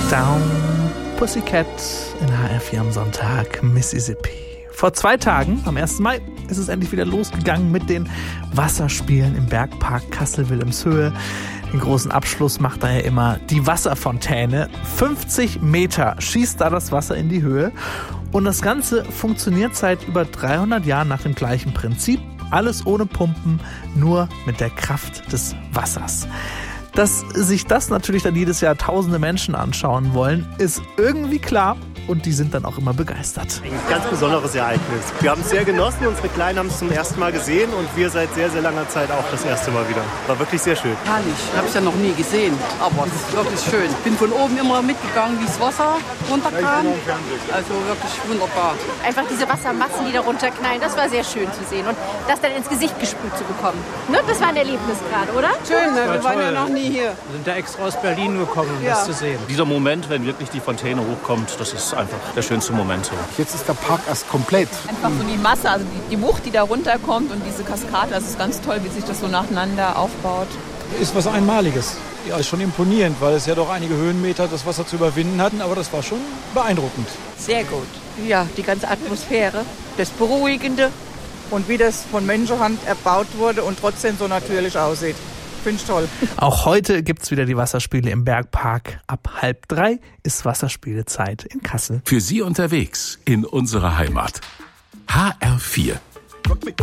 Down, Pussycat in HR4 am Sonntag, Mississippi. Vor 2 Tagen, am 1. Mai, ist es endlich wieder losgegangen mit den Wasserspielen im Bergpark Kassel-Wilhelmshöhe. Den großen Abschluss macht da ja immer die Wasserfontäne. 50 Meter schießt da das Wasser in die Höhe. Und das Ganze funktioniert seit über 300 Jahren nach dem gleichen Prinzip. Alles ohne Pumpen, nur mit der Kraft des Wassers. Dass sich das natürlich dann jedes Jahr tausende Menschen anschauen wollen, ist irgendwie klar. Und die sind dann auch immer begeistert. Ein ganz besonderes Ereignis. Wir haben es sehr genossen, unsere Kleinen haben es zum ersten Mal gesehen und wir seit sehr, sehr langer Zeit auch das erste Mal wieder. War wirklich sehr schön. Herrlich, habe ich ja noch nie gesehen, aber es ist wirklich schön. Ich bin von oben immer mitgegangen, wie das Wasser runterkam. Also wirklich wunderbar. Einfach diese Wassermassen, die da runterknallen, das war sehr schön zu sehen. Und das dann ins Gesicht gesprüht zu bekommen. Ne? Das war ein Erlebnis gerade, oder? Schön, ne? Wir waren ja noch nie hier. Wir sind da extra aus Berlin gekommen, um das zu sehen. Dieser Moment, wenn wirklich die Fontäne hochkommt, das ist einfach der schönste Moment. Jetzt ist der Park erst komplett. Einfach so die Masse, also die Wucht, die da runterkommt und diese Kaskade, das ist ganz toll, wie sich das so nacheinander aufbaut. Ist was Einmaliges. Ja, ist schon imponierend, weil es ja doch einige Höhenmeter das Wasser zu überwinden hatten, aber das war schon beeindruckend. Sehr gut. Ja, die ganze Atmosphäre, das Beruhigende und wie das von Menschenhand erbaut wurde und trotzdem so natürlich aussieht. Finde ich toll. Auch heute gibt's wieder die Wasserspiele im Bergpark. Ab 2:30 ist Wasserspielezeit in Kassel. Für Sie unterwegs in unserer Heimat. HR4.